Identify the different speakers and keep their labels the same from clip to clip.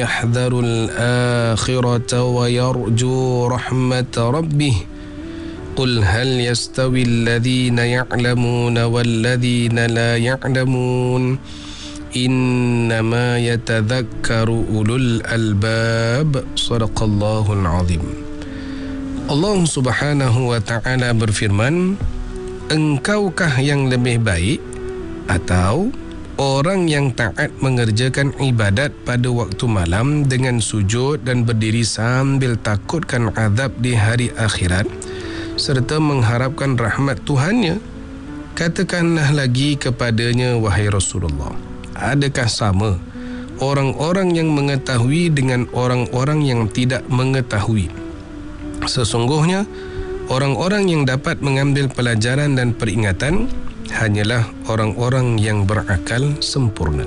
Speaker 1: يحذر الآخرة ويرجو رحمة ربه قل هل يستوي الذين يعلمون والذين لا يعلمون إنما يتذكر أولو الألباب صدق الله العظيم. Allah Subhanahu wa Ta'ala berfirman, engkaukah yang lebih baik atau orang yang taat mengerjakan ibadat pada waktu malam dengan sujud dan berdiri sambil takutkan azab di hari akhirat serta mengharapkan rahmat Tuhannya? Katakanlah lagi kepadanya, wahai Rasulullah, adakah sama orang-orang yang mengetahui dengan orang-orang yang tidak mengetahui? Sesungguhnya orang-orang yang dapat mengambil pelajaran dan peringatan hanyalah orang-orang yang berakal sempurna.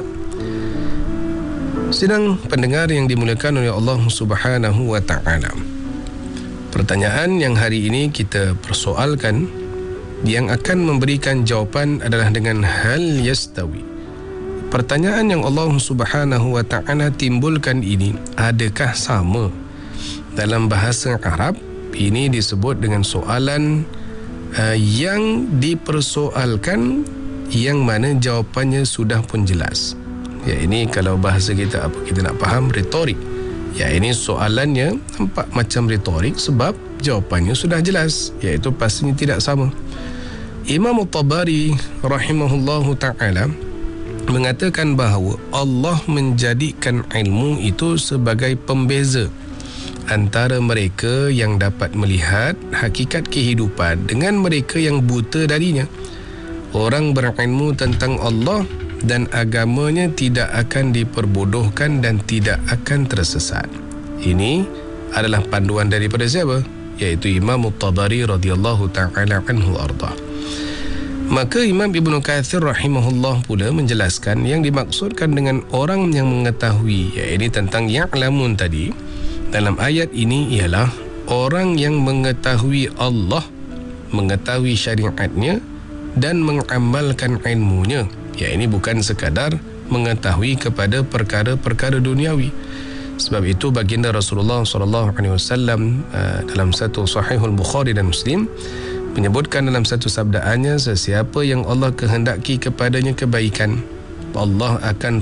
Speaker 1: Sidang pendengar yang dimuliakan oleh Allah Subhanahu wa Ta'ala, pertanyaan yang hari ini kita persoalkan, yang akan memberikan jawapan adalah dengan hal yastawi. Pertanyaan yang Allah Subhanahu wa Ta'ala timbulkan ini, adakah sama? Dalam bahasa Arab, ini disebut dengan soalan yang dipersoalkan yang mana jawapannya sudah pun jelas. Ya, ini kalau bahasa kita apa kita nak faham, retorik. Ya, ini soalannya nampak macam retorik sebab jawapannya sudah jelas, iaitu pastinya tidak sama. Imam At-Tabari rahimahullahu ta'ala mengatakan bahawa Allah menjadikan ilmu itu sebagai pembeza antara mereka yang dapat melihat hakikat kehidupan dengan mereka yang buta darinya. Orang berilmu tentang Allah dan agamanya tidak akan diperbodohkan dan tidak akan tersesat. Ini adalah panduan daripada siapa? Iaitu Imam At-Tabari radhiyallahu ta'ala anhu arda. Maka Imam Ibn Katsir rahimahullah pula menjelaskan yang dimaksudkan dengan orang yang mengetahui, iaitu tentang ya'lamun tadi dalam ayat ini ialah orang yang mengetahui Allah, mengetahui syariatnya dan mengamalkan ilmunya. Ya, ini bukan sekadar mengetahui kepada perkara-perkara duniawi. Sebab itu baginda Rasulullah SAW dalam satu Sahihul Bukhari dan Muslim menyebutkan dalam satu sabdaannya, sesiapa yang Allah kehendaki kepadanya kebaikan, Allah akan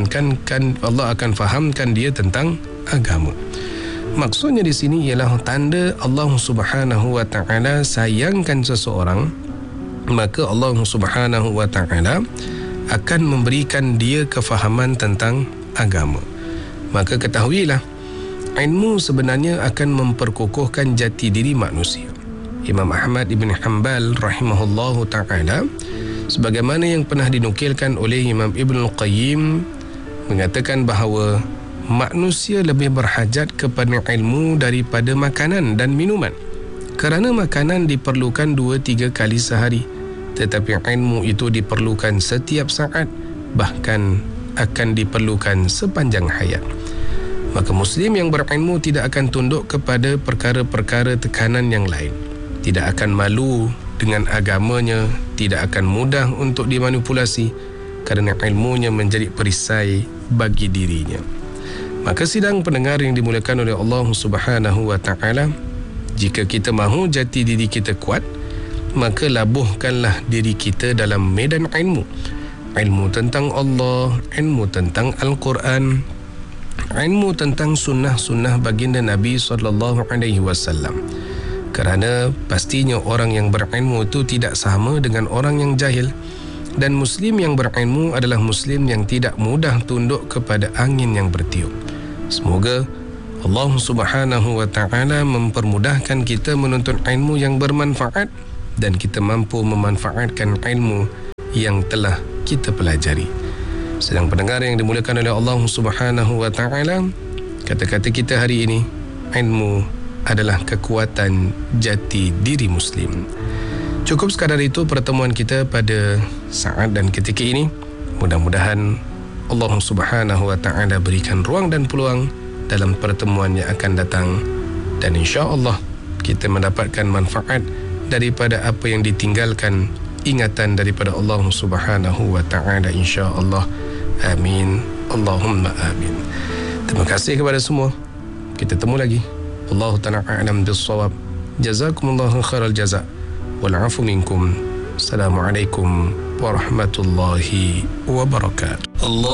Speaker 1: fahamkan dia tentang agama. Maksudnya di sini ialah tanda Allah Subhanahu wa Ta'ala sayangkan seseorang, maka Allah Subhanahu wa Ta'ala akan memberikan dia kefahaman tentang agama. Maka ketahuilah, ilmu sebenarnya akan memperkokohkan jati diri manusia. Imam Ahmad ibn Hanbal rahimahullahu ta'ala, sebagaimana yang pernah dinukilkan oleh Imam Ibn Qayyim, mengatakan bahawa manusia lebih berhajat kepada ilmu daripada makanan dan minuman. Kerana makanan diperlukan 2-3 kali sehari, tetapi ilmu itu diperlukan setiap saat, bahkan akan diperlukan sepanjang hayat. Maka Muslim yang berilmu tidak akan tunduk kepada perkara-perkara tekanan yang lain, tidak akan malu dengan agamanya, tidak akan mudah untuk dimanipulasi kerana ilmunya menjadi perisai bagi dirinya. Maka sidang pendengar yang dimuliakan oleh Allah Subhanahu wa Ta'ala, jika kita mahu jati diri kita kuat, maka labuhkanlah diri kita dalam medan ilmu. Ilmu tentang Allah, ilmu tentang Al-Quran, ilmu tentang sunnah-sunnah baginda Nabi SAW. Kerana pastinya orang yang berilmu itu tidak sama dengan orang yang jahil. Dan Muslim yang berilmu adalah Muslim yang tidak mudah tunduk kepada angin yang bertiup. Semoga Allah Subhanahu wa Ta'ala mempermudahkan kita menuntut ilmu yang bermanfaat dan kita mampu memanfaatkan ilmu yang telah kita pelajari. Sedang pendengar yang dimuliakan oleh Allah Subhanahu wa Ta'ala, kata-kata kita hari ini, ilmu adalah kekuatan jati diri Muslim. Cukup sekadar itu pertemuan kita pada saat dan ketika ini. Mudah-mudahan Allah Subhanahu wa Ta'ala berikan ruang dan peluang dalam pertemuan yang akan datang, dan insya-Allah kita mendapatkan manfaat daripada apa yang ditinggalkan, ingatan daripada Allah Subhanahu wa Ta'ala, insya-Allah. Amin, Allahumma amin. Terima kasih kepada semua. Kita temu lagi. Wallahu ta'ala a'lam bis-shawab. Jazakumullahu khairal jazak. Wal 'afu minkum. Assalamualaikum warahmatullahi wabarakatuh. Allah